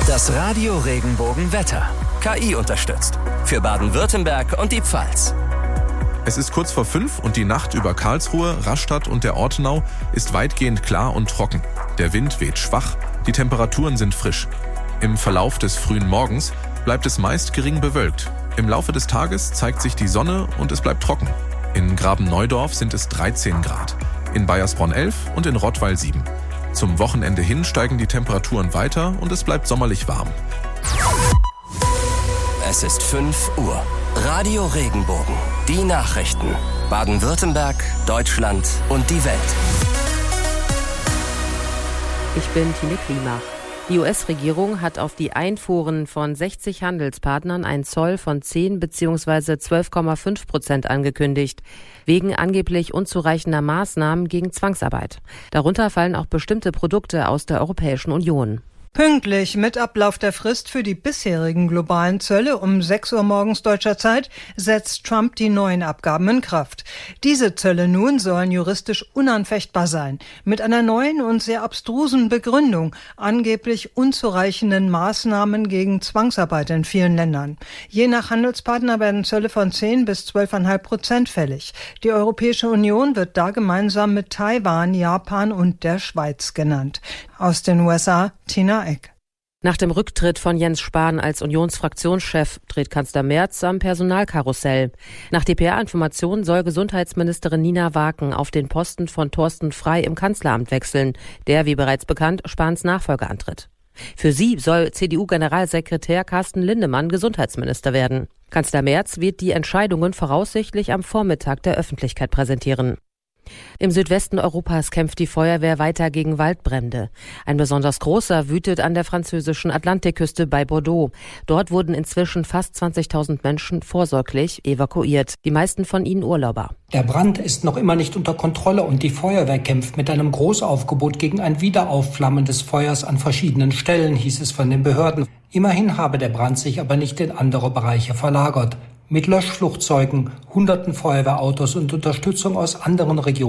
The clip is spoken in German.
Das Radio Regenbogen-Wetter. KI unterstützt. Für Baden-Württemberg und die Pfalz. Es ist kurz vor 5 und die Nacht über Karlsruhe, Rastatt und der Ortenau ist weitgehend klar und trocken. Der Wind weht schwach, die Temperaturen sind frisch. Im Verlauf des frühen Morgens bleibt es meist gering bewölkt. Im Laufe des Tages zeigt sich die Sonne und es bleibt trocken. In Graben-Neudorf sind es 13 Grad, in Baiersbronn 11 und in Rottweil 7. Zum Wochenende hin steigen die Temperaturen weiter und es bleibt sommerlich warm. Es ist 5 Uhr. Radio Regenbogen. Die Nachrichten. Baden-Württemberg, Deutschland und die Welt. Ich bin Tine Klimach. Die US-Regierung hat auf die Einfuhren von 60 Handelspartnern einen Zoll von 10 bzw. 12,5% angekündigt, wegen angeblich unzureichender Maßnahmen gegen Zwangsarbeit. Darunter fallen auch bestimmte Produkte aus der Europäischen Union. Pünktlich mit Ablauf der Frist für die bisherigen globalen Zölle um 6 Uhr morgens deutscher Zeit setzt Trump die neuen Abgaben in Kraft. Diese Zölle nun sollen juristisch unanfechtbar sein, mit einer neuen und sehr abstrusen Begründung, angeblich unzureichenden Maßnahmen gegen Zwangsarbeit in vielen Ländern. Je nach Handelspartner werden Zölle von 10 bis 12,5% fällig. Die Europäische Union wird da gemeinsam mit Taiwan, Japan und der Schweiz genannt. Aus den USA, Tina Eck. Nach dem Rücktritt von Jens Spahn als Unionsfraktionschef dreht Kanzler Merz am Personalkarussell. Nach dpa-Informationen soll Gesundheitsministerin Nina Waken auf den Posten von Thorsten Frey im Kanzleramt wechseln, der, wie bereits bekannt, Spahns Nachfolger antritt. Für sie soll CDU-Generalsekretär Carsten Lindemann Gesundheitsminister werden. Kanzler Merz wird die Entscheidungen voraussichtlich am Vormittag der Öffentlichkeit präsentieren. Im Südwesten Europas kämpft die Feuerwehr weiter gegen Waldbrände. Ein besonders großer wütet an der französischen Atlantikküste bei Bordeaux. Dort wurden inzwischen fast 20.000 Menschen vorsorglich evakuiert, die meisten von ihnen Urlauber. Der Brand ist noch immer nicht unter Kontrolle und die Feuerwehr kämpft mit einem Großaufgebot gegen ein Wiederaufflammen des Feuers an verschiedenen Stellen, hieß es von den Behörden. Immerhin habe der Brand sich aber nicht in andere Bereiche verlagert. Mit Löschflugzeugen, hunderten Feuerwehrautos und Unterstützung aus anderen Regionen